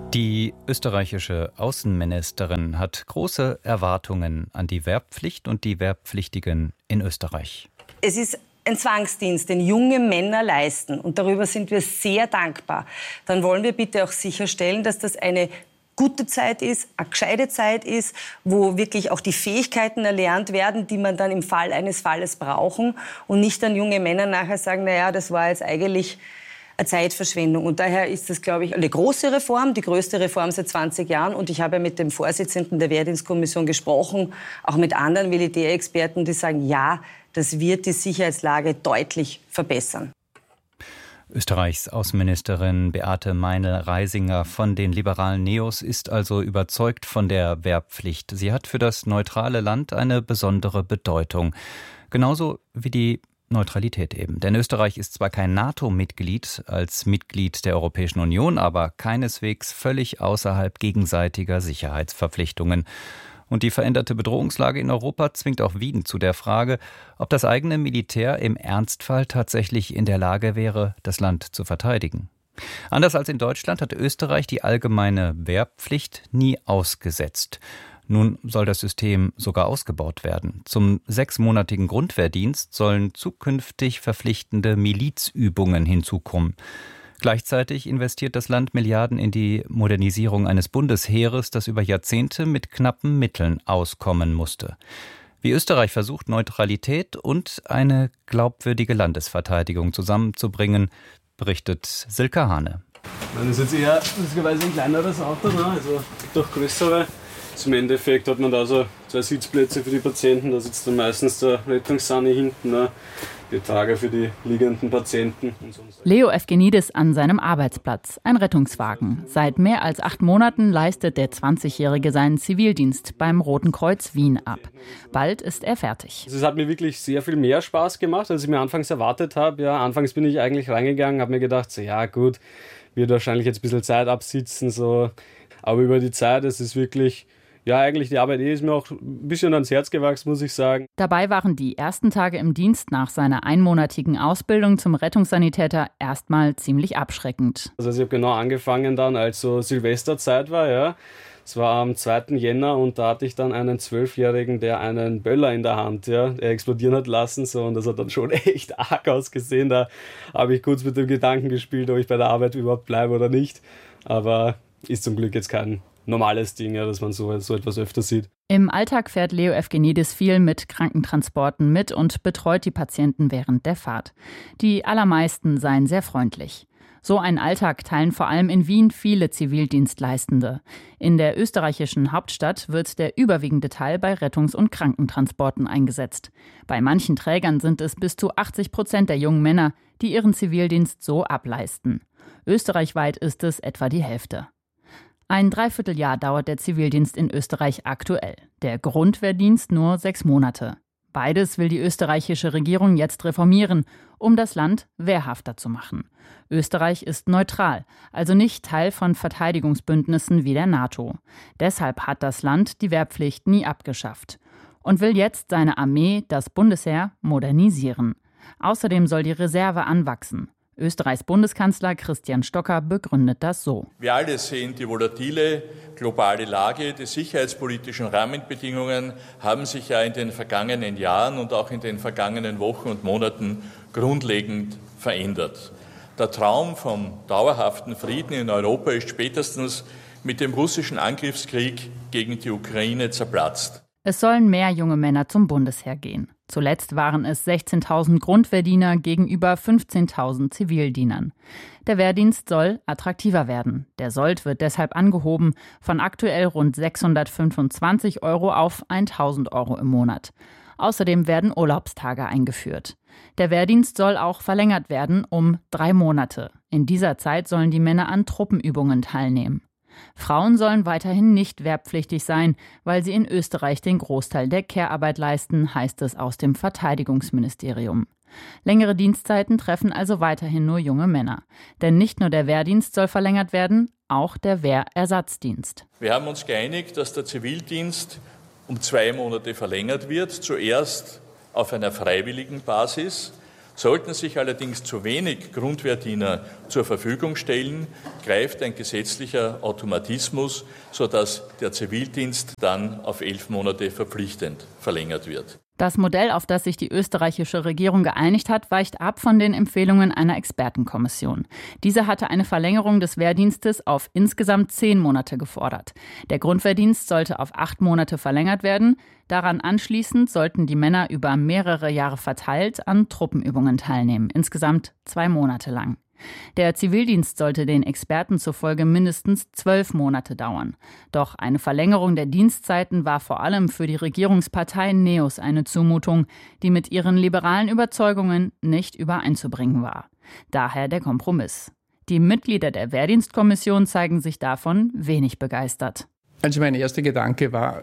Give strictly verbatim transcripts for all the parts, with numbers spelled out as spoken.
Die österreichische Außenministerin hat große Erwartungen an die Wehrpflicht und die Wehrpflichtigen in Österreich. Es ist ein Zwangsdienst, den junge Männer leisten. Und darüber sind wir sehr dankbar. Dann wollen wir bitte auch sicherstellen, dass das eine gute Zeit ist, eine gescheite Zeit ist, wo wirklich auch die Fähigkeiten erlernt werden, die man dann im Fall eines Falles brauchen. Und nicht dann junge Männer nachher sagen, naja, das war jetzt eigentlich eine Zeitverschwendung. Und daher ist das, glaube ich, eine große Reform, die größte Reform seit zwanzig Jahren. Und ich habe mit dem Vorsitzenden der Wehrdienstkommission gesprochen, auch mit anderen Militärexperten, die sagen, ja, das wird die Sicherheitslage deutlich verbessern. Österreichs Außenministerin Beate Meinl-Reisinger von den liberalen Neos ist also überzeugt von der Wehrpflicht. Sie hat für das neutrale Land eine besondere Bedeutung. Genauso wie die Neutralität eben. Denn Österreich ist zwar kein NATO-Mitglied als Mitglied der Europäischen Union, aber keineswegs völlig außerhalb gegenseitiger Sicherheitsverpflichtungen. Und die veränderte Bedrohungslage in Europa zwingt auch Wien zu der Frage, ob das eigene Militär im Ernstfall tatsächlich in der Lage wäre, das Land zu verteidigen. Anders als in Deutschland hat Österreich die allgemeine Wehrpflicht nie ausgesetzt. Nun soll das System sogar ausgebaut werden. Zum sechsmonatigen Grundwehrdienst sollen zukünftig verpflichtende Milizübungen hinzukommen. Gleichzeitig investiert das Land Milliarden in die Modernisierung eines Bundesheeres, das über Jahrzehnte mit knappen Mitteln auskommen musste. Wie Österreich versucht, Neutralität und eine glaubwürdige Landesverteidigung zusammenzubringen, berichtet Silke Hane. Das ist jetzt eher lustigerweise ein kleineres Auto, ne? Also doch größere. Im Endeffekt hat man da so zwei Sitzplätze für die Patienten, da sitzt dann meistens der Rettungssani hinten, ne? Die Trage für die liegenden Patienten. Und so. Leo Evgenidis an seinem Arbeitsplatz, ein Rettungswagen. Seit mehr als acht Monaten leistet der zwanzigjährige seinen Zivildienst beim Roten Kreuz Wien ab. Bald ist er fertig. Also es hat mir wirklich sehr viel mehr Spaß gemacht, als ich mir anfangs erwartet habe. Ja, anfangs bin ich eigentlich reingegangen, habe mir gedacht, so, ja gut, wird wahrscheinlich jetzt ein bisschen Zeit absitzen, so. Aber über die Zeit, es ist wirklich... Ja, eigentlich die Arbeit ist mir auch ein bisschen ans Herz gewachsen, muss ich sagen. Dabei waren die ersten Tage im Dienst nach seiner einmonatigen Ausbildung zum Rettungssanitäter erstmal ziemlich abschreckend. Also ich habe genau angefangen dann, als so Silvesterzeit war, ja. Es war am zweiten Jänner und da hatte ich dann einen Zwölfjährigen, der einen Böller in der Hand, ja, der explodieren hat lassen, so, und das hat dann schon echt arg ausgesehen. Da habe ich kurz mit dem Gedanken gespielt, ob ich bei der Arbeit überhaupt bleibe oder nicht. Aber ist zum Glück jetzt kein normales Ding, ja, dass man so, so etwas öfter sieht. Im Alltag fährt Leo Evgenidis viel mit Krankentransporten mit und betreut die Patienten während der Fahrt. Die allermeisten seien sehr freundlich. So einen Alltag teilen vor allem in Wien viele Zivildienstleistende. In der österreichischen Hauptstadt wird der überwiegende Teil bei Rettungs- und Krankentransporten eingesetzt. Bei manchen Trägern sind es bis zu achtzig Prozent der jungen Männer, die ihren Zivildienst so ableisten. Österreichweit ist es etwa die Hälfte. Ein Dreivierteljahr dauert der Zivildienst in Österreich aktuell. Der Grundwehrdienst nur sechs Monate. Beides will die österreichische Regierung jetzt reformieren, um das Land wehrhafter zu machen. Österreich ist neutral, also nicht Teil von Verteidigungsbündnissen wie der NATO. Deshalb hat das Land die Wehrpflicht nie abgeschafft und will jetzt seine Armee, das Bundesheer, modernisieren. Außerdem soll die Reserve anwachsen. Österreichs Bundeskanzler Christian Stocker begründet das so. Wir alle sehen die volatile globale Lage. Die sicherheitspolitischen Rahmenbedingungen haben sich ja in den vergangenen Jahren und auch in den vergangenen Wochen und Monaten grundlegend verändert. Der Traum vom dauerhaften Frieden in Europa ist spätestens mit dem russischen Angriffskrieg gegen die Ukraine zerplatzt. Es sollen mehr junge Männer zum Bundesheer gehen. Zuletzt waren es sechzehntausend Grundwehrdiener gegenüber fünfzehntausend Zivildienern. Der Wehrdienst soll attraktiver werden. Der Sold wird deshalb angehoben von aktuell rund sechshundertfünfundzwanzig Euro auf tausend Euro im Monat. Außerdem werden Urlaubstage eingeführt. Der Wehrdienst soll auch verlängert werden um drei Monate. In dieser Zeit sollen die Männer an Truppenübungen teilnehmen. Frauen sollen weiterhin nicht wehrpflichtig sein, weil sie in Österreich den Großteil der Care-Arbeit leisten, heißt es aus dem Verteidigungsministerium. Längere Dienstzeiten treffen also weiterhin nur junge Männer. Denn nicht nur der Wehrdienst soll verlängert werden, auch der Wehrersatzdienst. Wir haben uns geeinigt, dass der Zivildienst um zwei Monate verlängert wird. Zuerst auf einer freiwilligen Basis, Sollten sich allerdings zu wenig Grundwehrdiener zur Verfügung stellen, greift ein gesetzlicher Automatismus, sodass der Zivildienst dann auf elf Monate verpflichtend verlängert wird. Das Modell, auf das sich die österreichische Regierung geeinigt hat, weicht ab von den Empfehlungen einer Expertenkommission. Diese hatte eine Verlängerung des Wehrdienstes auf insgesamt zehn Monate gefordert. Der Grundwehrdienst sollte auf acht Monate verlängert werden. Daran anschließend sollten die Männer über mehrere Jahre verteilt an Truppenübungen teilnehmen, insgesamt zwei Monate lang. Der Zivildienst sollte den Experten zufolge mindestens zwölf Monate dauern. Doch eine Verlängerung der Dienstzeiten war vor allem für die Regierungspartei NEOS eine Zumutung, die mit ihren liberalen Überzeugungen nicht übereinzubringen war. Daher der Kompromiss. Die Mitglieder der Wehrdienstkommission zeigen sich davon wenig begeistert. Also mein erster Gedanke war,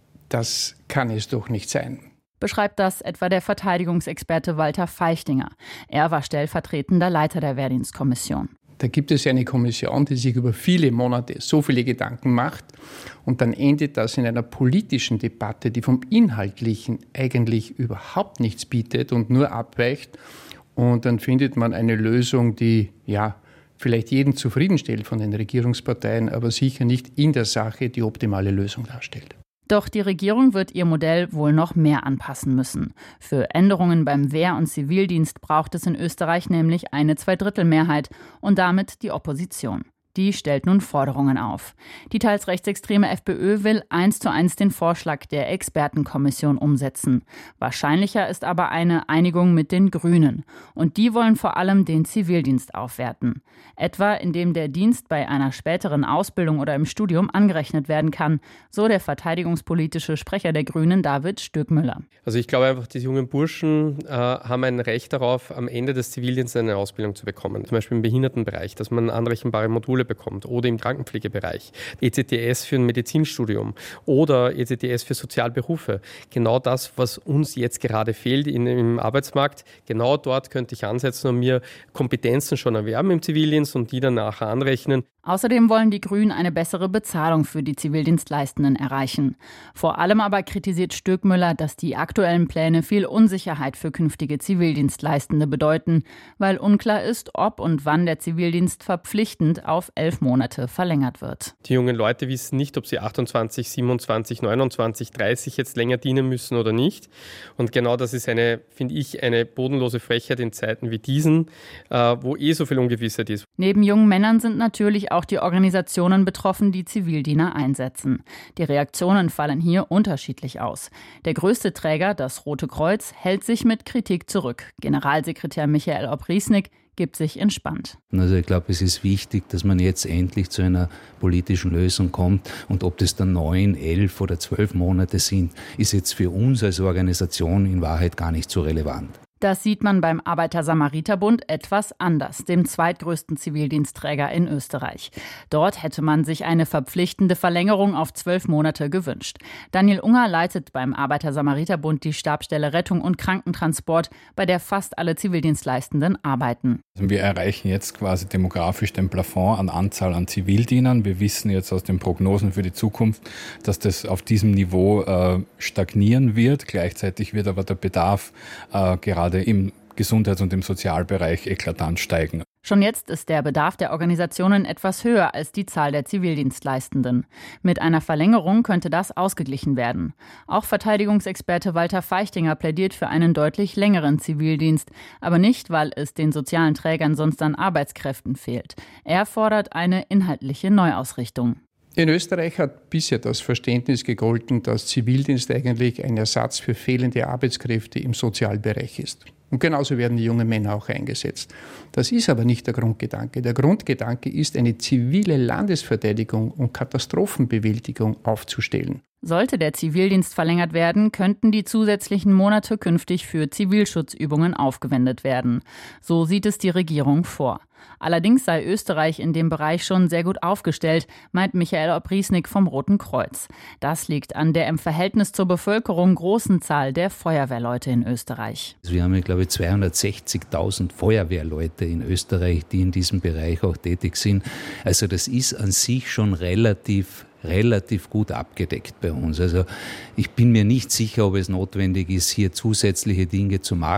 das kann es doch nicht sein. Beschreibt das etwa der Verteidigungsexperte Walter Feichtinger. Er war stellvertretender Leiter der Wehrdienstkommission. Da gibt es eine Kommission, die sich über viele Monate so viele Gedanken macht und dann endet das in einer politischen Debatte, die vom Inhaltlichen eigentlich überhaupt nichts bietet und nur abweicht. Und dann findet man eine Lösung, die ja vielleicht jeden zufriedenstellt von den Regierungsparteien, aber sicher nicht in der Sache die optimale Lösung darstellt. Doch die Regierung wird ihr Modell wohl noch mehr anpassen müssen. Für Änderungen beim Wehr- und Zivildienst braucht es in Österreich nämlich eine Zweidrittelmehrheit und damit die Opposition. Die stellt nun Forderungen auf. Die teils rechtsextreme FPÖ will eins zu eins den Vorschlag der Expertenkommission umsetzen. Wahrscheinlicher ist aber eine Einigung mit den Grünen. Und die wollen vor allem den Zivildienst aufwerten. Etwa indem der Dienst bei einer späteren Ausbildung oder im Studium angerechnet werden kann, so der verteidigungspolitische Sprecher der Grünen David Stöckmüller. Also ich glaube einfach, die jungen Burschen äh, haben ein Recht darauf, am Ende des Zivildienstes eine Ausbildung zu bekommen. Zum Beispiel im Behindertenbereich, dass man anrechenbare Module bekommt oder im Krankenpflegebereich, E C T S für ein Medizinstudium oder E C T S für Sozialberufe. Genau das, was uns jetzt gerade fehlt in, im Arbeitsmarkt, genau dort könnte ich ansetzen und mir Kompetenzen schon erwerben im Zivildienst und die dann nachher anrechnen. Außerdem wollen die Grünen eine bessere Bezahlung für die Zivildienstleistenden erreichen. Vor allem aber kritisiert Stöckmüller, dass die aktuellen Pläne viel Unsicherheit für künftige Zivildienstleistende bedeuten, weil unklar ist, ob und wann der Zivildienst verpflichtend auf elf Monate verlängert wird. Die jungen Leute wissen nicht, ob sie achtundzwanzig, siebenundzwanzig, neunundzwanzig, dreißig jetzt länger dienen müssen oder nicht. Und genau das ist eine, finde ich, eine bodenlose Frechheit in Zeiten wie diesen, äh, wo eh so viel Ungewissheit ist. Neben jungen Männern sind natürlich auch die Organisationen betroffen, die Zivildiener einsetzen. Die Reaktionen fallen hier unterschiedlich aus. Der größte Träger, das Rote Kreuz, hält sich mit Kritik zurück. Generalsekretär Michael Opriesnik gibt sich entspannt. Also ich glaube, es ist wichtig, dass man jetzt endlich zu einer politischen Lösung kommt. Und ob das dann neun, elf oder zwölf Monate sind, ist jetzt für uns als Organisation in Wahrheit gar nicht so relevant. Das sieht man beim Arbeiter-Samariter-Bund etwas anders, dem zweitgrößten Zivildienstträger in Österreich. Dort hätte man sich eine verpflichtende Verlängerung auf zwölf Monate gewünscht. Daniel Unger leitet beim Arbeiter-Samariter-Bund die Stabsstelle Rettung und Krankentransport, bei der fast alle Zivildienstleistenden arbeiten. Wir erreichen jetzt quasi demografisch den Plafond an Anzahl an Zivildienern. Wir wissen jetzt aus den Prognosen für die Zukunft, dass das auf diesem Niveau äh, stagnieren wird. Gleichzeitig wird aber der Bedarf äh, gerade im Gesundheits- und im Sozialbereich eklatant steigen. Schon jetzt ist der Bedarf der Organisationen etwas höher als die Zahl der Zivildienstleistenden. Mit einer Verlängerung könnte das ausgeglichen werden. Auch Verteidigungsexperte Walter Feichtinger plädiert für einen deutlich längeren Zivildienst, aber nicht, weil es den sozialen Trägern sonst an Arbeitskräften fehlt. Er fordert eine inhaltliche Neuausrichtung. In Österreich hat bisher das Verständnis gegolten, dass Zivildienst eigentlich ein Ersatz für fehlende Arbeitskräfte im Sozialbereich ist. Und genauso werden die jungen Männer auch eingesetzt. Das ist aber nicht der Grundgedanke. Der Grundgedanke ist, eine zivile Landesverteidigung und Katastrophenbewältigung aufzustellen. Sollte der Zivildienst verlängert werden, könnten die zusätzlichen Monate künftig für Zivilschutzübungen aufgewendet werden. So sieht es die Regierung vor. Allerdings sei Österreich in dem Bereich schon sehr gut aufgestellt, meint Michael Opriesnik vom Roten Kreuz. Das liegt an der im Verhältnis zur Bevölkerung großen Zahl der Feuerwehrleute in Österreich. Wir haben, glaube ich, zweihundertsechzigtausend Feuerwehrleute in Österreich, die in diesem Bereich auch tätig sind. Also das ist an sich schon relativ relativ gut abgedeckt bei uns. Also ich bin mir nicht sicher, ob es notwendig ist, hier zusätzliche Dinge zu machen.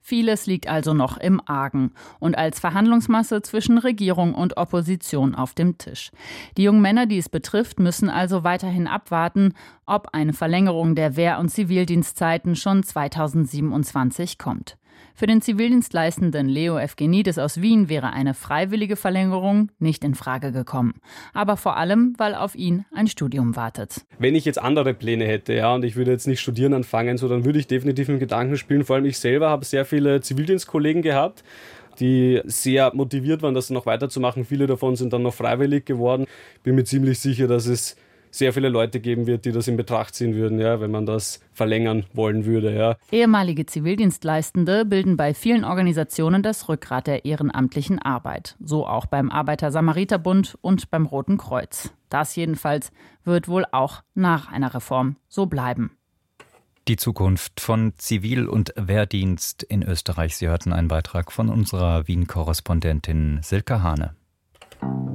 Vieles liegt also noch im Argen und als Verhandlungsmasse zwischen Regierung und Opposition auf dem Tisch. Die jungen Männer, die es betrifft, müssen also weiterhin abwarten, ob eine Verlängerung der Wehr- und Zivildienstzeiten schon zweitausendsiebenundzwanzig kommt. Für den Zivildienstleistenden Leo Evgenidis aus Wien wäre eine freiwillige Verlängerung nicht in Frage gekommen. Aber vor allem, weil auf ihn ein Studium wartet. Wenn ich jetzt andere Pläne hätte, ja, und ich würde jetzt nicht studieren anfangen, so, dann würde ich definitiv mit Gedanken spielen. Vor allem ich selber habe sehr viele Zivildienstkollegen gehabt, die sehr motiviert waren, das noch weiterzumachen. Viele davon sind dann noch freiwillig geworden. Ich bin mir ziemlich sicher, dass es sehr viele Leute geben wird, die das in Betracht ziehen würden, ja, wenn man das verlängern wollen würde. Ja. Ehemalige Zivildienstleistende bilden bei vielen Organisationen das Rückgrat der ehrenamtlichen Arbeit. So auch beim Arbeiter-Samariter-Bund und beim Roten Kreuz. Das jedenfalls wird wohl auch nach einer Reform so bleiben. Die Zukunft von Zivil- und Wehrdienst in Österreich. Sie hörten einen Beitrag von unserer Wien-Korrespondentin Silke Hane.